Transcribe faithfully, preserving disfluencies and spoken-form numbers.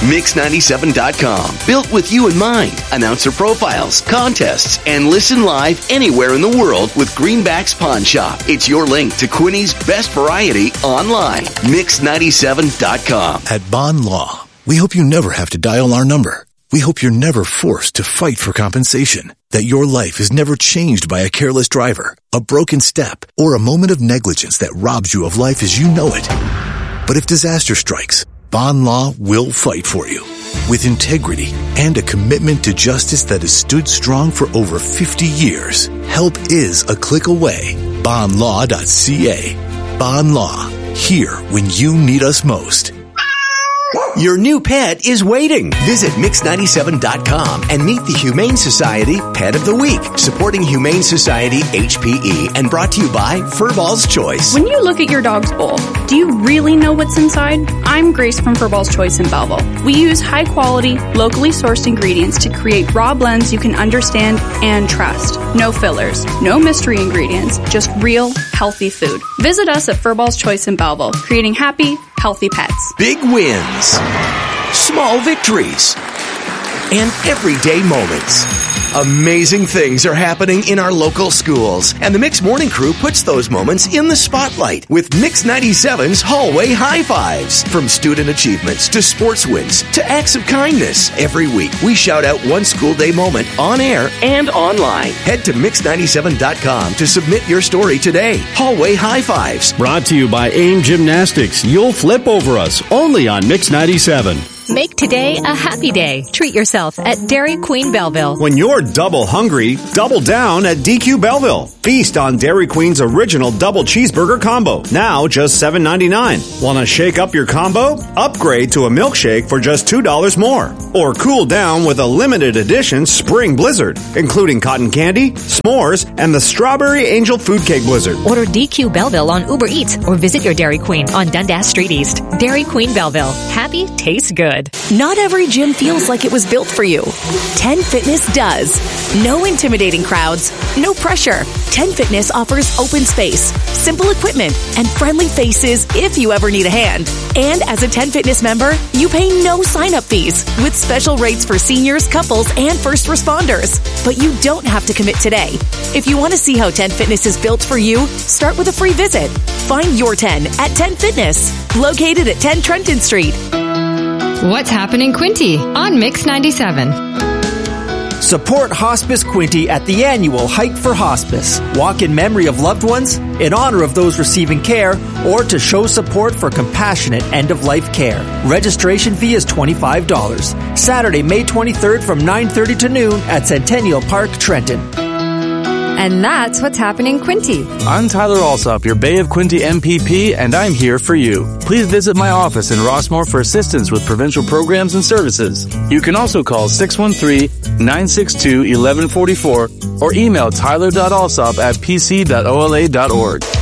mix ninety-seven dot com. Built with you in mind. Announcer profiles, contests, and listen live anywhere in the world with Greenbacks Pawn Shop. It's your link to Quinny's best variety online. mix ninety-seven dot com. At Bond Law, we hope you never have to dial our number. We hope you're never forced to fight for compensation, that your life is never changed by a careless driver, a broken step, or a moment of negligence that robs you of life as you know it. But if disaster strikes, Bond Law will fight for you. With integrity and a commitment to justice that has stood strong for over fifty years, help is a click away. bond law dot c a. Bond Law, here when you need us most. Your new pet is waiting. Visit mix ninety-seven dot com and meet the Humane Society Pet of the Week, supporting Humane Society H P E and brought to you by Furball's Choice. When you look at your dog's bowl, do you really know what's inside? I'm Grace from Furball's Choice in Belleville. We use high-quality, locally sourced ingredients to create raw blends you can understand and trust. No fillers, no mystery ingredients, just real, healthy food. Visit us at Furball's Choice in Belleville, creating happy, healthy pets. Big wins, small victories, and everyday moments. Amazing things are happening in our local schools, and the Mix Morning Crew puts those moments in the spotlight with Mix ninety-seven's Hallway High Fives. From student achievements to sports wins to acts of kindness, every week we shout out one school day moment on air and online. Head to mix ninety-seven dot com to submit your story today. Hallway High Fives. Brought to you by AIM Gymnastics. You'll flip over us, only on Mix ninety-seven. Make today a happy day. Treat yourself at Dairy Queen Belleville. When you're double hungry, double down at D Q Belleville. Feast on Dairy Queen's original double cheeseburger combo. Now just seven ninety-nine. Want to shake up your combo? Upgrade to a milkshake for just two dollars more. Or cool down with a limited edition Spring Blizzard, including cotton candy, s'mores, and the Strawberry Angel Food Cake Blizzard. Order D Q Belleville on Uber Eats or visit your Dairy Queen on Dundas Street East. Dairy Queen Belleville. Happy tastes good. Not every gym feels like it was built for you. ten Fitness does. No intimidating crowds, no pressure. ten Fitness offers open space, simple equipment, and friendly faces if you ever need a hand. And as a ten Fitness member, you pay no sign-up fees with special rates for seniors, couples, and first responders. But you don't have to commit today. If you want to see how ten Fitness is built for you, start with a free visit. Find your ten at ten Fitness, located at ten Trenton Street. What's happening, Quinty, on Mix ninety-seven. Support Hospice Quinty at the annual Hike for Hospice. Walk in memory of loved ones, in honor of those receiving care, or to show support for compassionate end-of-life care. Registration fee is twenty-five dollars. Saturday, May twenty-third from nine thirty to noon at Centennial Park, Trenton. And that's what's happening, Quinty. I'm Tyler Alsop, your Bay of Quinty M P P, and I'm here for you. Please visit my office in Rossmore for assistance with provincial programs and services. You can also call six one three, nine six two, one one four four or email tyler dot alsop at p c dot o l a dot org.